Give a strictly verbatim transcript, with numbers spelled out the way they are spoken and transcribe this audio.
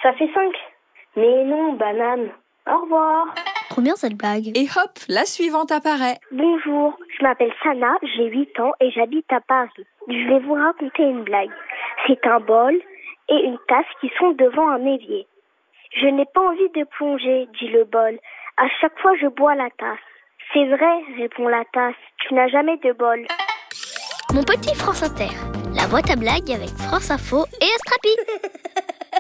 Ça fait cinq. Mais non, banane. Au revoir. Trop bien cette blague. Et hop, la suivante apparaît. Bonjour, je m'appelle Sana, j'ai huit ans et j'habite à Paris. Je vais vous raconter une blague. C'est un bol et une tasse qui sont devant un évier. Je n'ai pas envie de plonger, dit le bol. À chaque fois, je bois la tasse. C'est vrai, répond la tasse. Tu n'as jamais de bol. Mon petit France Inter, la boîte à blagues avec France Info et Astrapi.